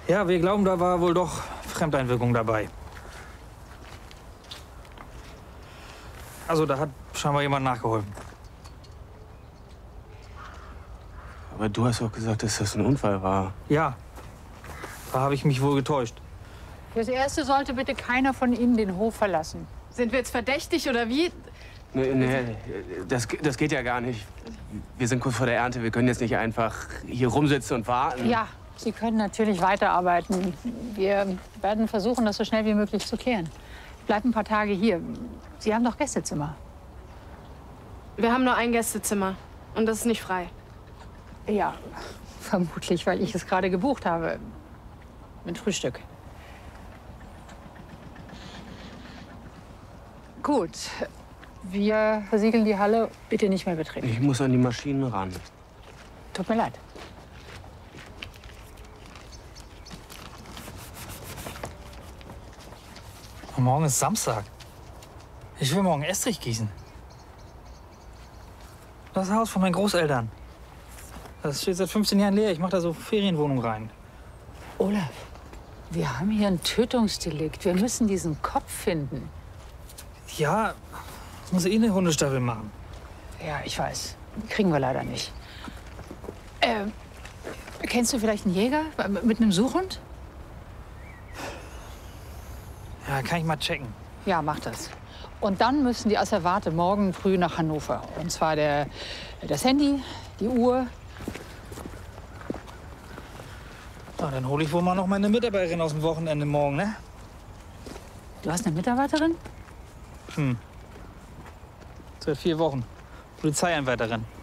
Ja, wir glauben, da war wohl doch Fremdeinwirkung dabei. Also da hat scheinbar jemand nachgeholfen. Aber du hast doch gesagt, dass das ein Unfall war. Ja, da habe ich mich wohl getäuscht. Fürs Erste sollte bitte keiner von Ihnen den Hof verlassen. Sind wir jetzt verdächtig oder wie? Nee, das geht ja gar nicht. Wir sind kurz vor der Ernte. Wir können jetzt nicht einfach hier rumsitzen und warten. Ja, Sie können natürlich weiterarbeiten. Wir werden versuchen, das so schnell wie möglich zu klären. Bleib ein paar Tage hier. Sie haben doch Gästezimmer. Wir haben nur ein Gästezimmer und das ist nicht frei. Ja, vermutlich, weil ich es gerade gebucht habe. Mit Frühstück. Gut. Wir versiegeln die Halle. Bitte nicht mehr betreten. Ich muss an die Maschinen ran. Tut mir leid. Und morgen ist Samstag. Ich will morgen Estrich gießen. Das Haus von meinen Großeltern. Das steht seit 15 Jahren leer. Ich mache da so Ferienwohnung rein. Olaf, wir haben hier ein Tötungsdelikt. Wir müssen diesen Kopf finden. Ja, ich muss eh eine Hundestaffel machen. Ja, ich weiß. Kriegen wir leider nicht. Kennst du vielleicht einen Jäger mit einem Suchhund? Ja, kann ich mal checken. Ja, mach das. Und dann müssen die Asservate morgen früh nach Hannover. Und zwar das Handy, die Uhr. Na, dann hole ich wohl mal noch meine Mitarbeiterin aus dem Wochenende morgen, ne? Du hast eine Mitarbeiterin? Seit 4 Wochen. Polizeieinwärterin.